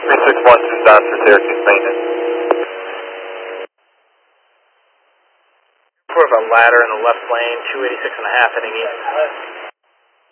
3612 down for Syracuse maintenance. For about ladder in the left lane, 286.5 heading east.